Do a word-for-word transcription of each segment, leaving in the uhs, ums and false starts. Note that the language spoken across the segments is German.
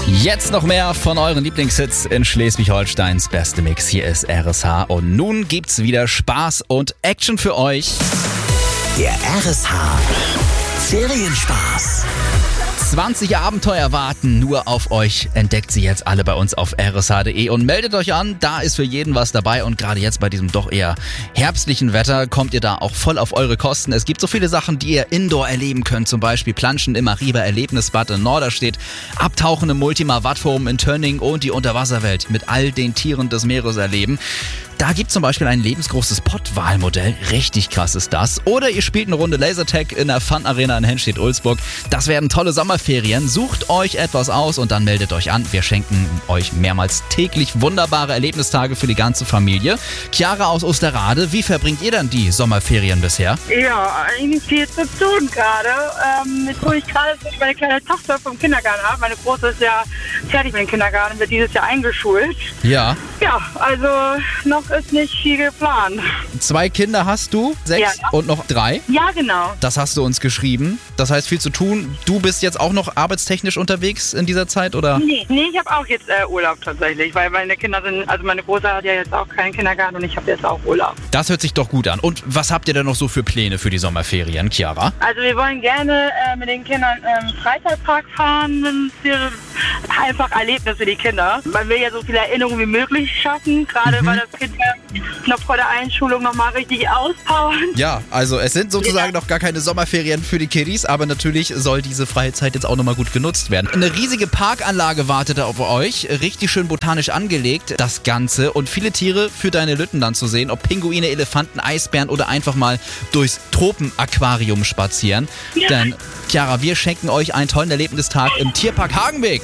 Jetzt noch mehr von euren Lieblingshits in Schleswig-Holsteins beste Mix. Hier ist R S H und nun gibt's wieder Spaß und Action für euch. Der R S H Ferienspaß. zwanzig Abenteuer warten nur auf euch. Entdeckt sie jetzt alle bei uns auf r s h punkt d e und meldet euch an. Da ist für jeden was dabei und gerade jetzt bei diesem doch eher herbstlichen Wetter kommt ihr da auch voll auf eure Kosten. Es gibt so viele Sachen, die ihr indoor erleben könnt. Zum Beispiel Planschen im Arriva Erlebnisbad in Norderstedt, Abtauchen im Multima Wattforum in Tönning und die Unterwasserwelt mit all den Tieren des Meeres erleben. Da gibt es zum Beispiel ein lebensgroßes Pottwalmodell. Richtig krass ist das. Oder ihr spielt eine Runde Lasertag in der Fun Arena in Henstedt-Ulzburg. Das werden tolle Sommerferien. Sucht euch etwas aus und dann meldet euch an. Wir schenken euch mehrmals täglich wunderbare Erlebnistage für die ganze Familie. Chiara aus Osterrade, wie verbringt ihr dann die Sommerferien bisher? Ja, eigentlich viel zu tun gerade. Ähm, jetzt hole ich gerade meine kleine Tochter vom Kindergarten ab. Meine Große ist ja fertig mit dem Kindergarten, wird dieses Jahr eingeschult. Ja. Ja, also noch ist nicht viel geplant. Zwei Kinder hast du, sechs Ja. und noch drei. Ja, genau. Das hast du uns geschrieben. Das heißt, viel zu tun. Du bist jetzt auch noch arbeitstechnisch unterwegs in dieser Zeit, oder? Nee, nee ich habe auch jetzt äh, Urlaub tatsächlich, weil meine Kinder sind, also meine Große hat ja jetzt auch keinen Kindergarten und ich habe jetzt auch Urlaub. Das hört sich doch gut an. Und was habt ihr denn noch so für Pläne für die Sommerferien, Chiara? Also wir wollen gerne äh, mit den Kindern im Freizeitpark fahren. Für einfach Erlebnisse für die Kinder. Man will ja so viele Erinnerungen wie möglich schaffen, gerade Mhm. weil das Kind ja noch vor der Einschulung noch mal richtig auspowern. Ja, also es sind sozusagen Ja. noch gar keine Sommerferien für die Kiddies, aber natürlich soll diese freie Zeit jetzt auch nochmal gut genutzt werden. Eine riesige Parkanlage wartet auf euch, richtig schön botanisch angelegt, das Ganze, und viele Tiere für deine Lütten dann zu sehen, ob Pinguine, Elefanten, Eisbären oder einfach mal durchs Tropenaquarium spazieren. Ja. Denn, Chiara, wir schenken euch einen tollen Erlebnistag im Tierpark Hagenbeek.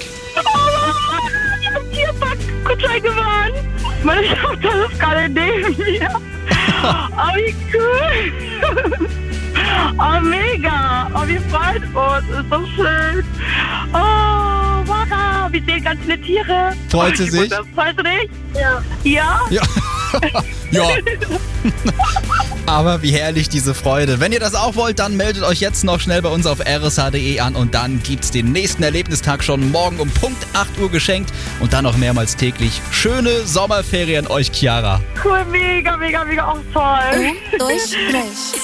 Oh, Tierpark, Kutscher gefahren. Meine Tochter ist gerade neben mir. Oh, wie cool. Oh, mega. Oh, wie freut uns. Ist so schön. Oh, wow. Wir sehen ganz viele Tiere. Freut oh, sie sich? Das freust du dich? Ja. Ja? Ja. Ja. Aber wie herrlich diese Freude. Wenn ihr das auch wollt, dann meldet euch jetzt noch schnell bei uns auf r s h punkt d e an und dann gibt's den nächsten Erlebnistag schon morgen um Punkt acht Uhr geschenkt und dann noch mehrmals täglich. Schöne Sommerferien euch, Chiara. Cool, mega, mega, mega auch toll. Durch, durch.